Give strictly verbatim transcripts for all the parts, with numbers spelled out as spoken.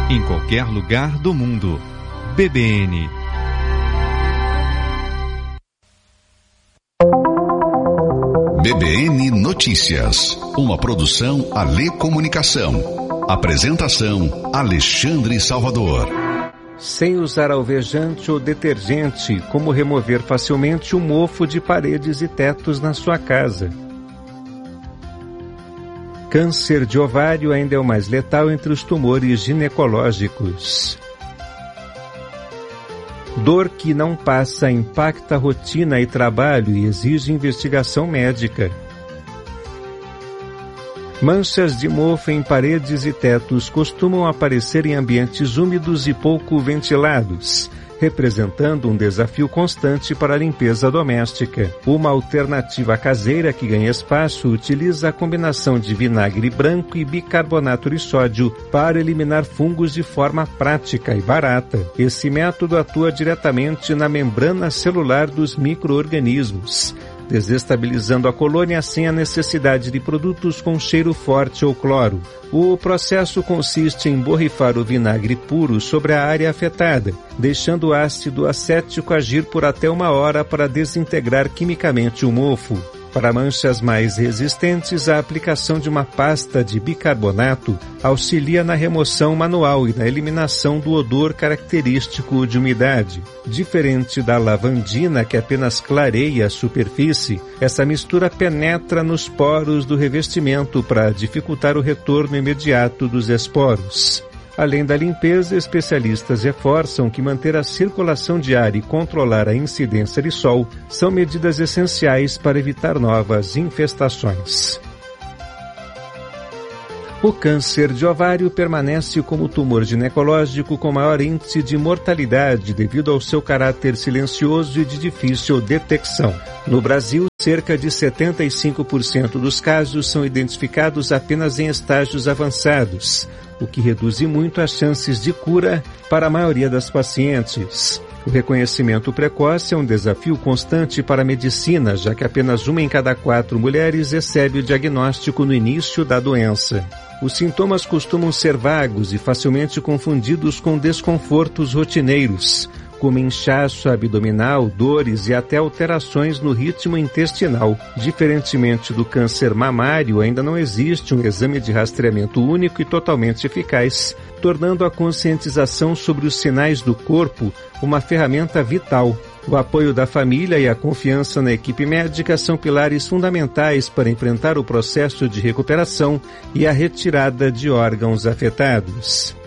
em qualquer lugar do mundo. B B N. B B N Notícias, uma produção Alê Comunicação. Apresentação Alexandre Salvador. Sem usar alvejante ou detergente, como remover facilmente o mofo de paredes e tetos na sua casa. Câncer de ovário ainda é o mais letal entre os tumores ginecológicos. Dor que não passa impacta rotina e trabalho e exige investigação médica. Manchas de mofo em paredes e tetos costumam aparecer em ambientes úmidos e pouco ventilados, representando um desafio constante para a limpeza doméstica. Uma alternativa caseira que ganha espaço utiliza a combinação de vinagre branco e bicarbonato de sódio para eliminar fungos de forma prática e barata. Esse método atua diretamente na membrana celular dos micro-organismos, desestabilizando a colônia sem a necessidade de produtos com cheiro forte ou cloro. O processo consiste em borrifar o vinagre puro sobre a área afetada, deixando o ácido acético agir por até uma hora para desintegrar quimicamente o mofo. Para manchas mais resistentes, a aplicação de uma pasta de bicarbonato auxilia na remoção manual e na eliminação do odor característico de umidade. Diferente da lavandina, que apenas clareia a superfície, essa mistura penetra nos poros do revestimento para dificultar o retorno imediato dos esporos. Além da limpeza, especialistas reforçam que manter a circulação de ar e controlar a incidência de sol são medidas essenciais para evitar novas infestações. O câncer de ovário permanece como tumor ginecológico com maior índice de mortalidade devido ao seu caráter silencioso e de difícil detecção. No Brasil, cerca de setenta e cinco por cento dos casos são identificados apenas em estágios avançados, o que reduz muito as chances de cura para a maioria das pacientes. O reconhecimento precoce é um desafio constante para a medicina, já que apenas uma em cada quatro mulheres recebe o diagnóstico no início da doença. Os sintomas costumam ser vagos e facilmente confundidos com desconfortos rotineiros, como inchaço abdominal, dores e até alterações no ritmo intestinal. Diferentemente do câncer mamário, ainda não existe um exame de rastreamento único e totalmente eficaz, tornando a conscientização sobre os sinais do corpo uma ferramenta vital. O apoio da família e a confiança na equipe médica são pilares fundamentais para enfrentar o processo de recuperação e a retirada de órgãos afetados.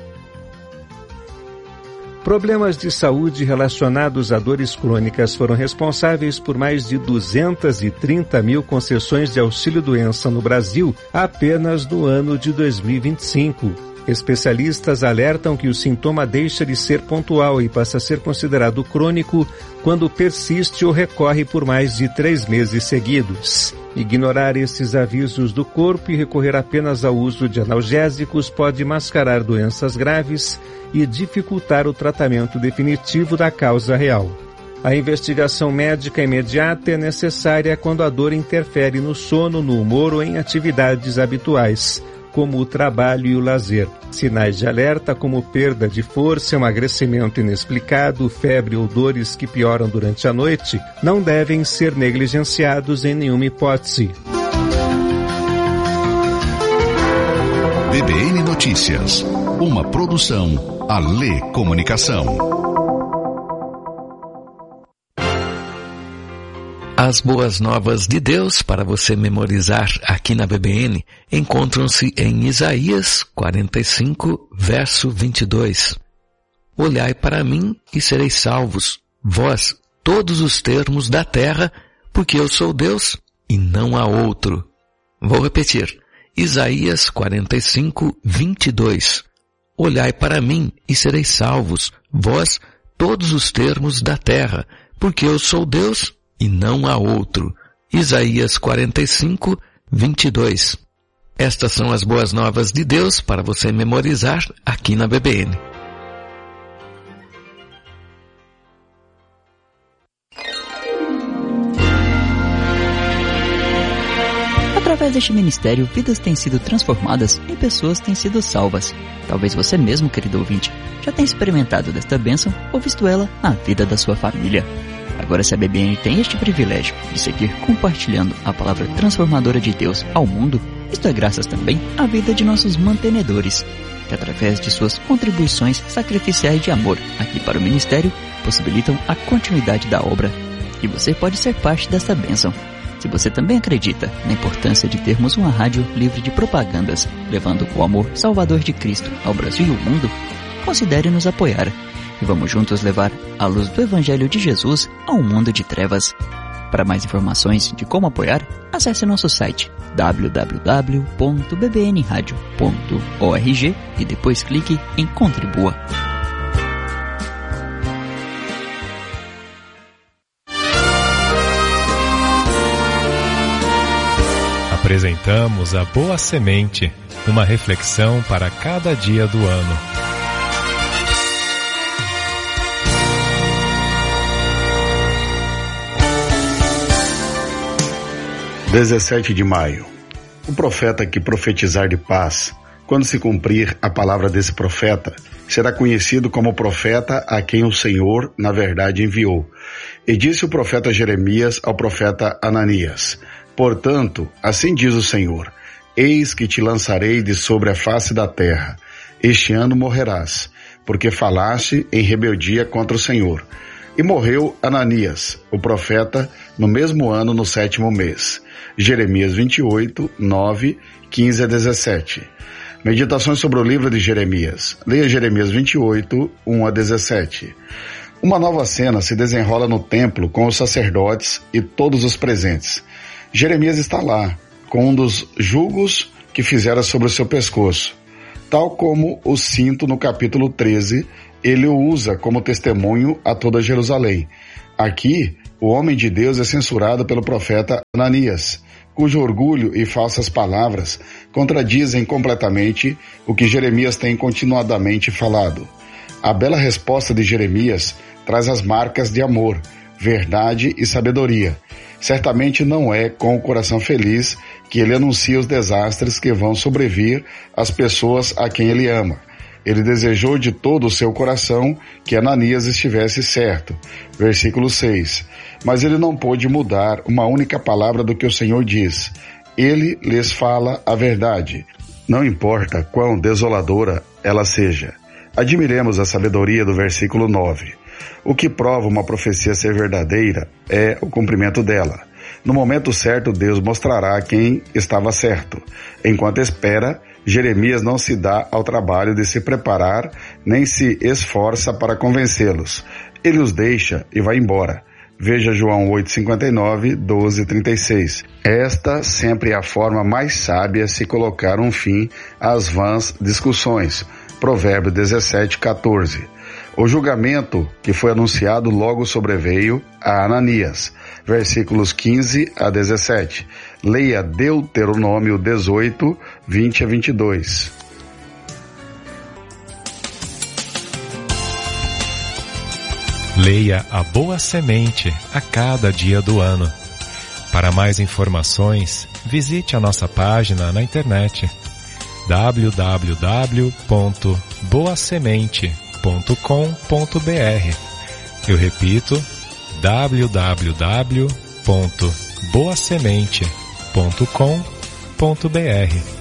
Problemas de saúde relacionados a dores crônicas foram responsáveis por mais de duzentas e trinta mil concessões de auxílio-doença no Brasil apenas no ano de dois mil e vinte e cinco. Especialistas alertam que o sintoma deixa de ser pontual e passa a ser considerado crônico quando persiste ou recorre por mais de três meses seguidos. Ignorar esses avisos do corpo e recorrer apenas ao uso de analgésicos pode mascarar doenças graves e dificultar o tratamento definitivo da causa real. A investigação médica imediata é necessária quando a dor interfere no sono, no humor ou em atividades habituais, como o trabalho e o lazer. Sinais de alerta como perda de força, emagrecimento inexplicado, febre ou dores que pioram durante a noite não devem ser negligenciados em nenhuma hipótese. B B N Notícias, uma produção Alê Comunicação. As boas novas de Deus para você memorizar aqui na B B N encontram-se em Isaías quarenta e cinco, verso vinte e dois. Olhai para mim e sereis salvos, vós, todos os termos da terra, porque eu sou Deus e não há outro. Vou repetir. Isaías quarenta e cinco, vinte e dois. Olhai para mim e sereis salvos, vós, todos os termos da terra, porque eu sou Deus e não há outro. Isaías quarenta e cinco, vinte e dois. Estas são as boas novas de Deus para você memorizar aqui na B B N. Através Através deste ministério, vidas têm sido transformadas e pessoas têm sido salvas. Talvez você mesmo, querido ouvinte, já tenha experimentado desta bênção ou visto ela na vida da sua família. Agora, se a B B N tem este privilégio de seguir compartilhando a palavra transformadora de Deus ao mundo, isto é graças também à vida de nossos mantenedores, que através de suas contribuições sacrificiais de amor aqui para o ministério, possibilitam a continuidade da obra. E você pode ser parte dessa bênção. Se você também acredita na importância de termos uma rádio livre de propagandas, levando o amor salvador de Cristo ao Brasil e ao mundo, considere nos apoiar. E vamos juntos levar a luz do Evangelho de Jesus a um mundo de trevas. Para mais informações de como apoiar, acesse nosso site w w w ponto b b n radio ponto org e depois clique em Contribua. Apresentamos a Boa Semente, uma reflexão para cada dia do ano. dezessete de maio. O profeta que profetizar de paz, quando se cumprir a palavra desse profeta, será conhecido como profeta a quem o Senhor, na verdade, enviou. E disse o profeta Jeremias ao profeta Ananias: Portanto, assim diz o Senhor, eis que te lançarei de sobre a face da terra. Este ano morrerás, porque falaste em rebeldia contra o Senhor. E morreu Ananias, o profeta, no mesmo ano, no sétimo mês. Jeremias vinte e oito, nove, quinze a dezessete. Meditações sobre o livro de Jeremias. Leia Jeremias vinte e oito, um a dezessete. Uma nova cena se desenrola no templo com os sacerdotes e todos os presentes. Jeremias está lá, com um dos jugos que fizera sobre o seu pescoço. Tal como o cinto no capítulo treze, ele o usa como testemunho a toda Jerusalém. Aqui, o homem de Deus é censurado pelo profeta Ananias, cujo orgulho e falsas palavras contradizem completamente o que Jeremias tem continuadamente falado. A bela resposta de Jeremias traz as marcas de amor, verdade e sabedoria. Certamente não é com o coração feliz que ele anuncia os desastres que vão sobrevir às pessoas a quem ele ama. Ele desejou de todo o seu coração que Ananias estivesse certo. Versículo seis. Mas ele não pôde mudar uma única palavra do que o Senhor diz. Ele lhes fala a verdade. Não importa quão desoladora ela seja. Admiremos a sabedoria do versículo nove. O que prova uma profecia ser verdadeira é o cumprimento dela. No momento certo, Deus mostrará quem estava certo. Enquanto espera, Jeremias não se dá ao trabalho de se preparar, nem se esforça para convencê-los. Ele os deixa e vai embora. Veja João oito, cinquenta e nove, doze, trinta e seis. Esta sempre é a forma mais sábia se colocar um fim às vãs discussões. Provérbio dezessete, quatorze. O julgamento que foi anunciado logo sobreveio a Ananias. Versículos quinze a dezessete. Leia Deuteronômio dezoito, vinte a vinte e dois. Leia a Boa Semente a cada dia do ano. Para mais informações, visite a nossa página na internet w w w ponto boa semente ponto com ponto b r. Eu repito, w w w ponto boa semente ponto com ponto b r.